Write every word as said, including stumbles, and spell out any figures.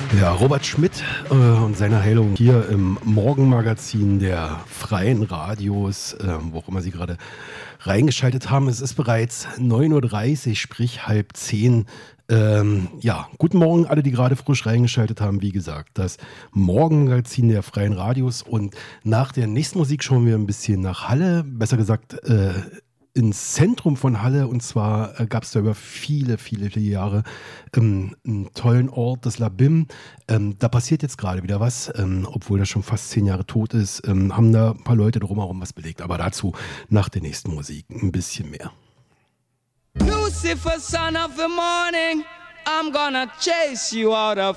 Ja, Robert Schmidt äh, und seine Heilung hier im Morgenmagazin der Freien Radios, äh, wo auch immer Sie gerade reingeschaltet haben. Es ist bereits neun Uhr dreißig, sprich halb zehn. Ähm, ja, guten Morgen alle, die gerade frisch reingeschaltet haben. Wie gesagt, das Morgenmagazin der Freien Radios. Und nach der nächsten Musik schauen wir ein bisschen nach Halle, besser gesagt äh, ins Zentrum von Halle. Und zwar äh, gab es da über viele, viele, viele Jahre ähm, einen tollen Ort, das Labim. Ähm, da passiert jetzt gerade wieder was, ähm, obwohl das schon fast zehn Jahre tot ist, ähm, haben da ein paar Leute drumherum was belegt. Aber dazu nach der nächsten Musik ein bisschen mehr. Lucifer, son of the morning, I'm gonna chase you out of